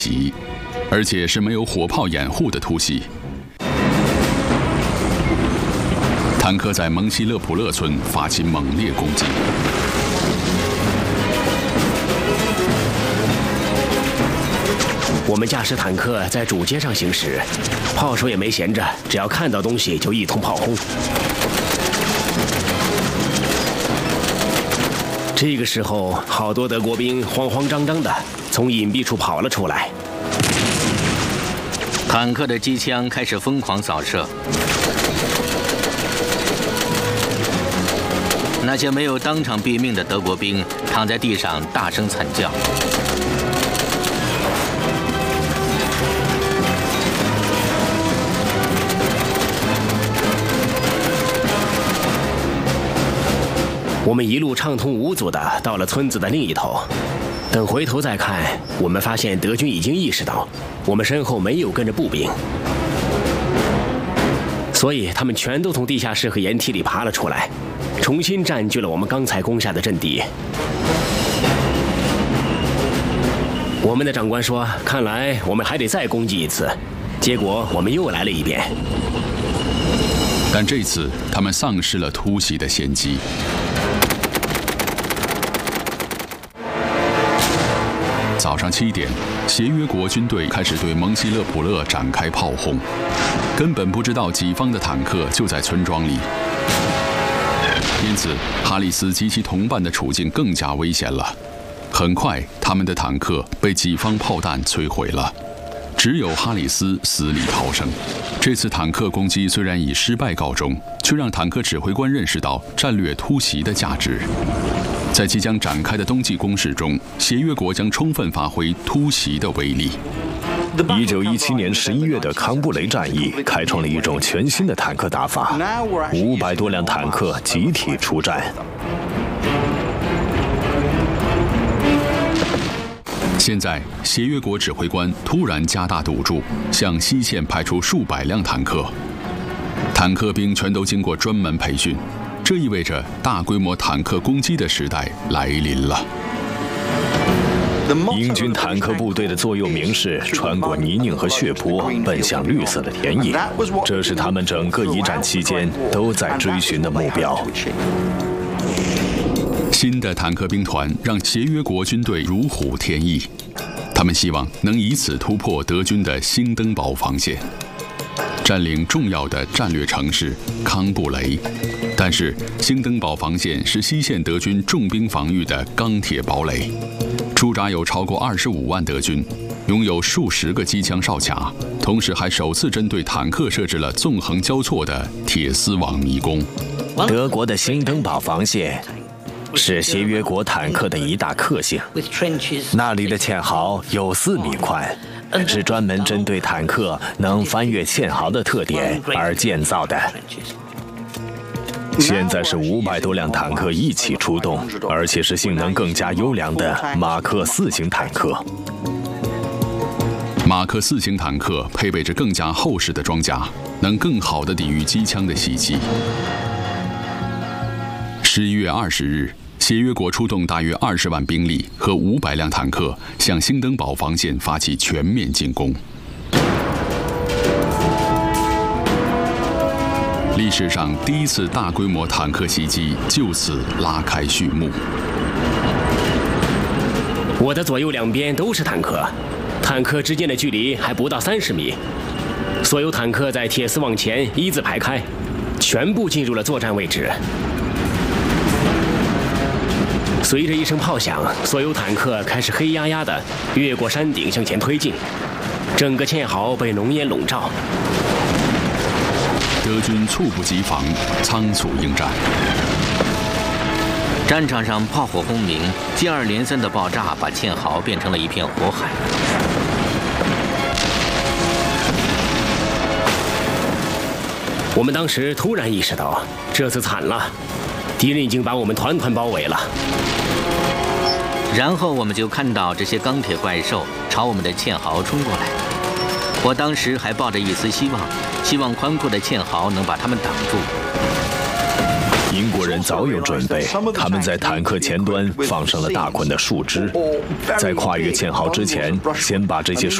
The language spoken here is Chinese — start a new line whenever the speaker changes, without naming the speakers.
袭，而且是没有火炮掩护的突袭。坦克在蒙西勒普勒村发起猛烈攻击。
我们驾驶坦克在主街上行驶，炮手也没闲着，只要看到东西就一通炮轰。这个时候，好多德国兵慌慌张张的从隐蔽处跑了出来。
坦克的机枪开始疯狂扫射，那些没有当场毙命的德国兵躺在地上大声惨叫。
我们一路畅通无阻地到了村子的另一头。等回头再看，我们发现德军已经意识到我们身后没有跟着步兵，所以他们全都从地下室和掩体里爬了出来，重新占据了我们刚才攻下的阵地。我们的长官说，看来我们还得再攻击一次。结果我们又来了一遍，
但这次他们丧失了突袭的先机。早上7点，协约国军队开始对蒙西勒普勒展开炮轰，根本不知道己方的坦克就在村庄里。因此，哈里斯及其同伴的处境更加危险了。很快，他们的坦克被己方炮弹摧毁了，只有哈里斯死里逃生。这次坦克攻击虽然以失败告终，却让坦克指挥官认识到战略突袭的价值。在即将展开的冬季攻势中，协约国将充分发挥突袭的威力。
1917年11月的康布雷战役开创了一种全新的坦克打法，500多辆坦克集体出战。
现在，协约国指挥官突然加大赌注，向西线派出数百辆坦克。坦克兵全都经过专门培训，这意味着大规模坦克攻击的时代来临了。
英军坦克部队的座右铭是穿过泥泞和血泊，奔向绿色的田野，这是他们整个一战期间都在追寻的目标。
新的坦克兵团让协约国军队如虎添翼，他们希望能以此突破德军的兴登堡防线，占领重要的战略城市康布雷。但是，兴登堡防线是西线德军重兵防御的钢铁堡垒，驻扎有超过25万德军，拥有数十个机枪哨卡，同时还首次针对坦克设置了纵横交错的铁丝网迷宫。
德国的兴登堡防线是协约国坦克的一大克星，那里的堑壕有4米宽，是专门针对坦克能翻越堑壕的特点而建造的。
现在是500多辆坦克一起出动，而且是性能更加优良的马克4型坦克。
马克4型坦克配备着更加厚实的装甲，能更好地抵御机枪的袭击。11月20日，协约国出动大约20万兵力和500辆坦克，向兴登堡防线发起全面进攻。历史上第一次大规模坦克袭击就此拉开序幕。
我的左右两边都是坦克，坦克之间的距离还不到30米。所有坦克在铁丝网前一字排开，全部进入了作战位置。随着一声炮响，所有坦克开始黑压压地越过山顶向前推进，整个堑壕被浓烟笼罩。
德军猝不及防，仓促应战。
战场上炮火轰鸣，接二连三的爆炸把堑壕变成了一片火海。
我们当时突然意识到，这次惨了，敌人已经把我们团团包围了。
然后我们就看到这些钢铁怪兽朝我们的堑壕冲过来。我当时还抱着一丝希望，希望宽阔的堑壕能把他们挡住。
英国人早有准备，他们在坦克前端放上了大捆的树枝，在跨越堑壕之前，先把这些树